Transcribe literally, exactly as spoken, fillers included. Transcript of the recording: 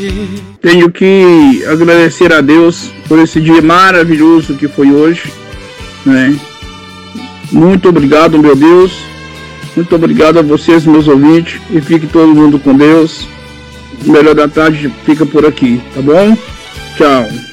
Tenho que agradecer a Deus por esse dia maravilhoso que foi hoje, né? Muito obrigado, meu Deus. Muito obrigado a vocês, meus ouvintes. E fique todo mundo com Deus. O Melhor da Tarde fica por aqui, tá bom? Tchau.